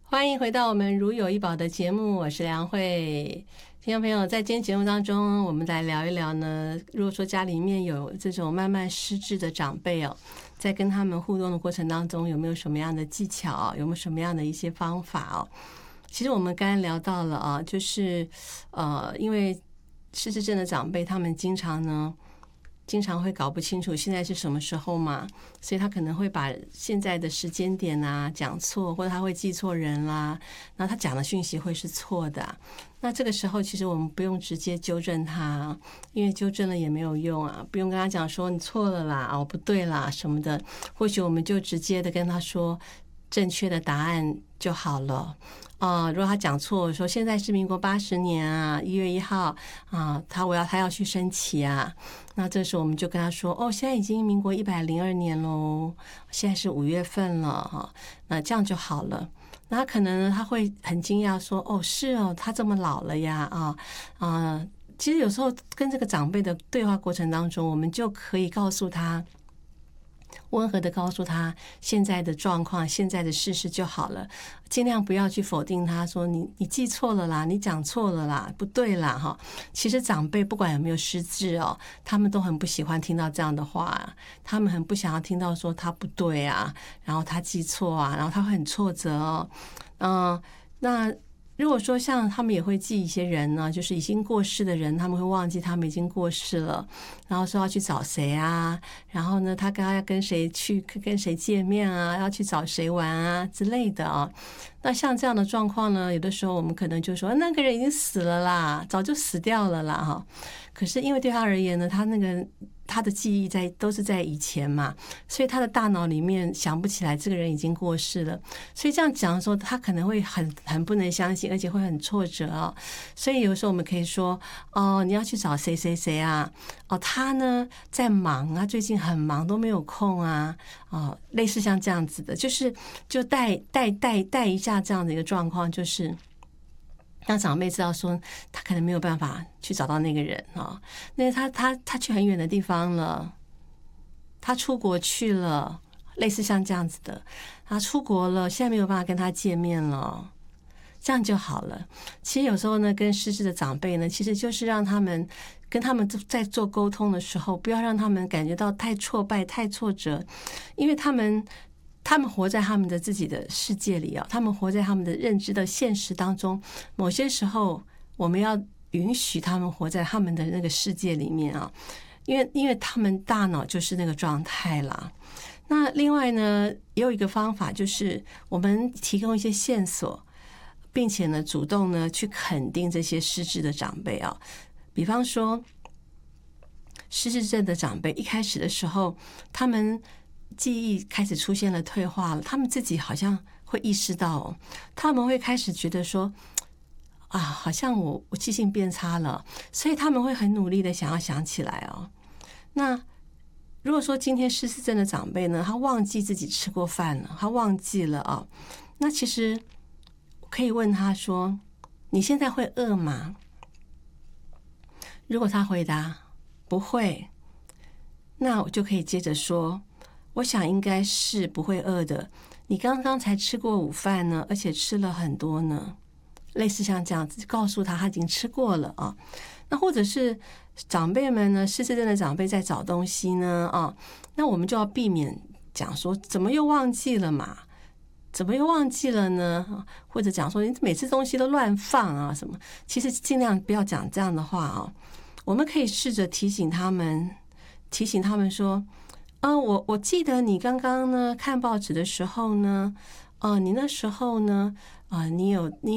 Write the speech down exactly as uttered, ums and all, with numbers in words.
欢迎回到我们如有一宝的节目，我是梁慧。听众朋友，在今天节目当中，我们来聊一聊呢，如果说家里面有这种慢慢失智的长辈哦，在跟他们互动的过程当中，有没有什么样的技巧，有没有什么样的一些方法哦？其实我们刚才聊到了啊，就是呃，因为失智症的长辈，他们经常呢。经常会搞不清楚现在是什么时候嘛，所以他可能会把现在的时间点啊讲错，或者他会记错人啦，然后他讲的讯息会是错的啊。那这个时候其实我们不用直接纠正他，因为纠正了也没有用啊，不用跟他讲说你错了啦，哦不对啦什么的，或许我们就直接的跟他说正确的答案就好了。啊、呃，如果他讲错，说现在是民国八十年啊，一月一号啊，他我要他要去升旗啊，那这时候我们就跟他说，哦，现在已经民国一百零二年喽，现在是五月份了哈，那这样就好了。那他可能他会很惊讶说，哦，是哦，他这么老了呀啊啊、呃！其实有时候跟这个长辈的对话过程当中，我们就可以告诉他。温和的告诉他现在的状况，现在的事实就好了，尽量不要去否定他说你你记错了啦，你讲错了啦，不对啦哈。其实长辈不管有没有失智哦，他们都很不喜欢听到这样的话，他们很不想要听到说他不对啊，然后他记错啊，然后他会很挫折哦。嗯，那如果说像他们也会记一些人呢，就是已经过世的人，他们会忘记他们已经过世了，然后说要去找谁啊，然后呢，他刚刚要跟谁去跟谁见面啊，要去找谁玩啊之类的啊。那像这样的状况呢，有的时候我们可能就说那个人已经死了啦，早就死掉了啦哈。可是因为对他而言呢，他那个他的记忆在都是在以前嘛，所以他的大脑里面想不起来这个人已经过世了，所以这样讲的时候，他可能会很很不能相信，而且会很挫折哦。所以有时候我们可以说，哦，你要去找谁谁谁啊？哦，他呢在忙啊，最近很忙，都没有空啊。哦，类似像这样子的，就是就带带带带一下这样的一个状况，就是让长辈知道说他可能没有办法去找到那个人啊、哦，那他他他去很远的地方了，他出国去了，类似像这样子的，他出国了，现在没有办法跟他见面了。这样就好了。其实有时候呢，跟失智的长辈呢，其实就是让他们跟他们在做沟通的时候，不要让他们感觉到太挫败、太挫折，因为他们他们活在他们的自己的世界里啊，他们活在他们的认知的现实当中。某些时候，我们要允许他们活在他们的那个世界里面啊，因为因为他们大脑就是那个状态啦。那另外呢，也有一个方法，就是我们提供一些线索。并且呢，主动呢去肯定这些失智的长辈啊，比方说失智症的长辈一开始的时候，他们记忆开始出现了退化了，他们自己好像会意识到、哦，他们会开始觉得说，啊，好像我我记性变差了，所以他们会很努力的想要想起来哦。那如果说今天失智症的长辈呢，他忘记自己吃过饭了，他忘记了啊、哦，那其实。可以问他说：“你现在会饿吗？”如果他回答不会，那我就可以接着说：“我想应该是不会饿的。你刚刚才吃过午饭呢，而且吃了很多呢。”类似像这样子，告诉他他已经吃过了啊。那或者是长辈们呢，失智症的长辈在找东西呢啊，那我们就要避免讲说怎么又忘记了嘛。怎么又忘记了呢？或者讲说你每次东西都乱放啊什么？其实尽量不要讲这样的话啊。我们可以试着提醒他们，提醒他们说，啊，我我记得你刚刚呢看报纸的时候呢，啊，你那时候呢，啊，你有你。